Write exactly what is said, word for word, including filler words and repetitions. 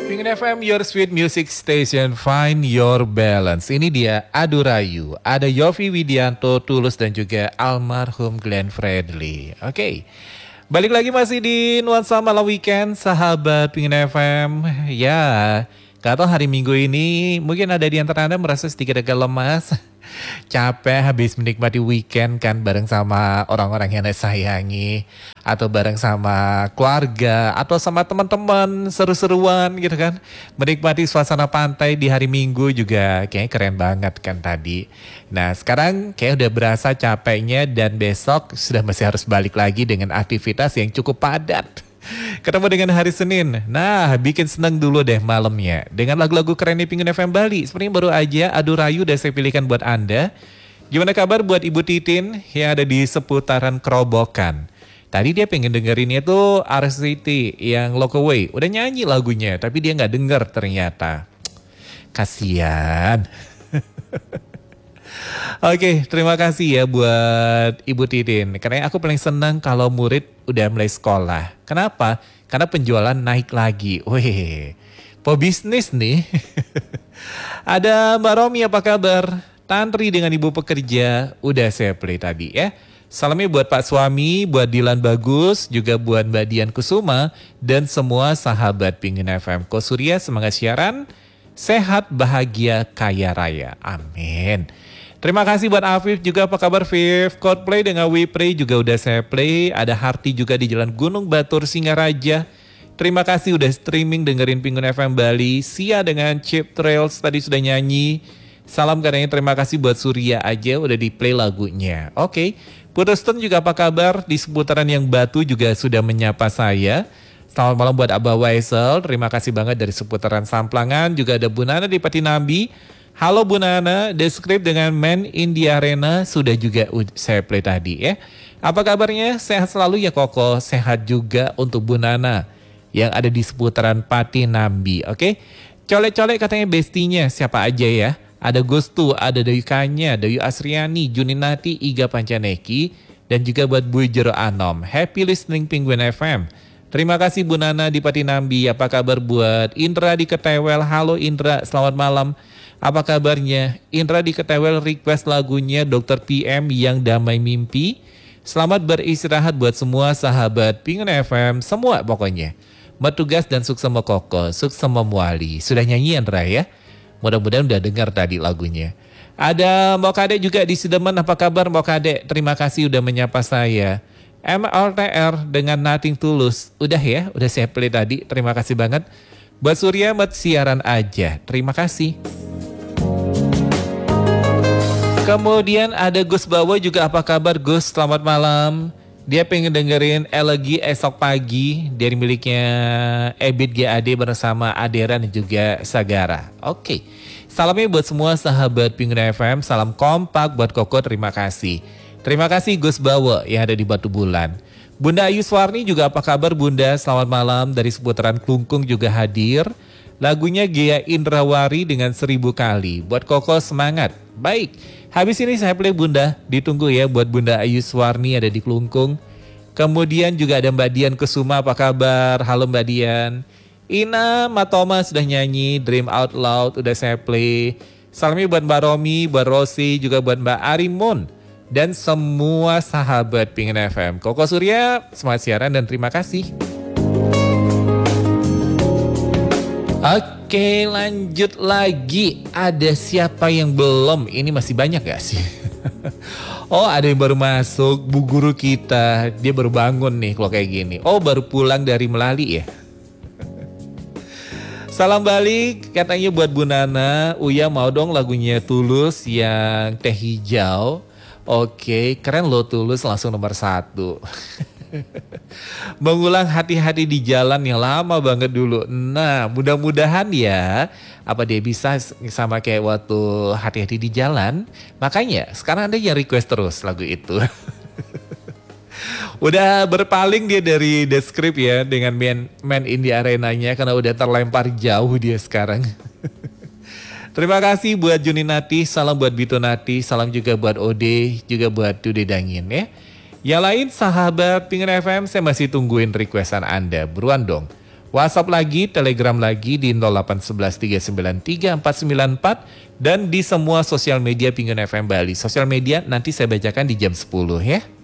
Pingin F M, your sweet music station, find your balance. Ini dia Adu Rayu, ada Yofi Widianto, Tulus dan juga almarhum Glenn Fredly. Oke, okay. Balik lagi masih di Nuansa Malam Weekend, sahabat Pingin F M. Ya, gak tahu hari Minggu ini mungkin ada di antara Anda merasa sedikit agak lemas, capek habis menikmati weekend kan bareng sama orang-orang yang Anda sayangi, atau bareng sama keluarga, atau sama teman-teman seru-seruan gitu kan. Menikmati suasana pantai di hari Minggu juga kayaknya keren banget kan tadi. Nah sekarang kayak udah berasa capeknya dan besok sudah masih harus balik lagi dengan aktivitas yang cukup padat. Ketemu dengan hari Senin. Nah bikin seneng dulu deh malamnya dengan lagu-lagu keren di Pingin F M Bali. Sepertinya baru aja Adu Rayu udah saya pilihkan buat Anda. Gimana kabar buat Ibu Titin yang ada di seputaran Kerobokan? Tadi dia pengen dengerinnya tuh R C T yang Lock Away. Udah nyanyi lagunya tapi dia gak denger ternyata. Kasian. Oke, terima kasih ya buat Ibu Titin. Karena aku paling senang kalau murid udah mulai sekolah. Kenapa? Karena penjualan naik lagi. Wih, pebisnis nih. Ada Mbak Romi, apa kabar? Tantri dengan Ibu pekerja, udah saya play tadi ya. Salamnya buat Pak Suami, buat Dilan Bagus, juga buat Mbak Dian Kusuma, dan semua sahabat Pingin F M. Ko Surya, semangat siaran, sehat, bahagia, kaya raya. Amin. Terima kasih buat Afif juga, apa kabar Fif? Coldplay dengan We Pray juga udah saya play. Ada Harti juga di Jalan Gunung Batur, Singaraja. Terima kasih udah streaming dengerin Pingin F M Bali. Sia dengan Cheap Trails tadi sudah nyanyi. Salam katanya, terima kasih buat Surya aja udah di play lagunya. Oke, okay. Puteston juga apa kabar? Di seputaran yang Batu juga sudah menyapa saya. Selamat malam buat Abah Waisel. Terima kasih banget dari seputaran Samplangan. Juga ada Bu Nana di Patinambi. Halo Bu Nana, The Script dengan Man in the Arena sudah juga saya play tadi ya. Apa kabarnya? Sehat selalu ya Koko. Sehat juga untuk Bu Nana yang ada di seputaran Patinambi. Oke, okay? Colek-colek katanya bestinya siapa aja ya. Ada Gustu, ada Dewi Kanya, Dewi Asriani, Juninati, Iga Pancaneki, dan juga buat Bu Jero Anom. Happy listening Penguin F M. Terima kasih Bu Nana di Patinambi. Apa kabar buat Indra di Ketewel? Halo Indra, selamat malam. Apa kabarnya? Indra di Ketewel request lagunya dokter P M yang Damai Mimpi. Selamat beristirahat buat semua sahabat Pingin F M, semua pokoknya. Metugas dan sukses sama Koko, sukses sama Muali. Sudah nyanyi Indra ya? Mudah-mudahan udah dengar tadi lagunya. Ada Mbak Kade juga di Sidemen. Apa kabar Mbak Kade? Terima kasih udah menyapa saya. M L T R dengan Nothing Tulus. Udah ya, udah saya play tadi. Terima kasih banget. Buat Surya, buat siaran aja. Terima kasih. Kemudian ada Gus Bawo juga, apa kabar Gus? Selamat malam. Dia pengen dengerin Elegi Esok Pagi dari miliknya Ebit G A D bersama Adera dan juga Sagara. Oke, salamnya buat semua sahabat Pingin F M. Salam kompak buat Koko, terima kasih. Terima kasih Gus Bawo yang ada di Batu Bulan. Bunda Ayu Swarni juga, apa kabar Bunda? Selamat malam, dari seputaran Klungkung juga hadir. Lagunya Gea Indrawari dengan Seribu Kali. Buat Koko semangat. Baik, habis ini saya play Bunda. Ditunggu ya buat Bunda Ayu Swarni ada di Klungkung. Kemudian juga ada Mbak Dian Kusuma, apa kabar? Halo Mbak Dian. Ina Matoma sudah nyanyi Dream Out Loud, udah saya play. Salamnya buat Mbak Romi, buat Rosi, juga buat Mbak Arimun. Dan semua sahabat Pingin F M. Koko Surya, semangat siaran dan terima kasih. Oke, lanjut lagi. Ada siapa yang belum? Ini masih banyak gak sih? Oh, ada yang baru masuk. Bu guru kita, dia baru bangun nih kalau kayak gini. Oh, baru pulang dari Melali ya. Salam balik katanya buat Bu Nana. Uya mau dong lagunya Tulus yang Teh Hijau. Oke, keren loh Tulus, langsung nomor satu. Mengulang hati-hati di jalan yang lama banget dulu. Nah, mudah-mudahan ya apa dia bisa sama kayak waktu hati-hati di jalan. Makanya sekarang ada yang request terus lagu itu. Udah berpaling dia dari The Script ya dengan Man, Man in the Arena-nya karena udah terlempar jauh dia sekarang. Terima kasih buat Juninati, salam buat Bito Nati, salam juga buat Ode, juga buat Dude Dangin ya. Yang lain sahabat Pingin F M, saya masih tungguin requestan Anda. Buruan dong. WhatsApp lagi, Telegram lagi di nol delapan satu satu tiga sembilan tiga empat sembilan empat dan di semua sosial media Pingun F M Bali. Sosial media nanti saya bacakan di jam sepuluh ya.